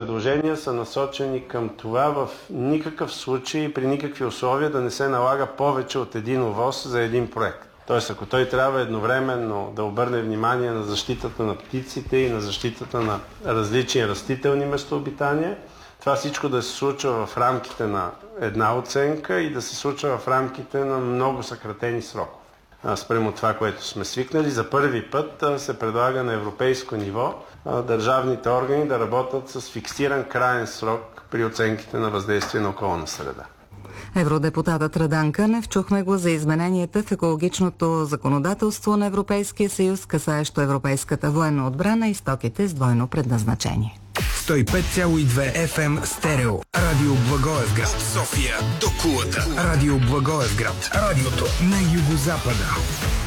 предложения са насочени към това в никакъв случай и при никакви условия да не се налага повече от един ОВОС за един проект. Тоест, ако той трябва едновременно да обърне внимание на защитата на птиците и на защитата на различни растителни местообитания, това всичко да се случва в рамките на една оценка и да се случва в рамките на много съкратени срокове. Спрямо това, което сме свикнали, за първи път се предлага на европейско ниво държавните органи да работят с фиксиран краен срок при оценките на въздействие на околна среда. Евродепутатът Радан Кънев, чухме го за измененията в екологичното законодателство на Европейския съюз, касаещо европейската военна отбрана и стоките с двойно предназначение. 105,2 FM стерео. Радио Благоевград. София до Кулата. Радио Благоевград. Радиото на югозапада.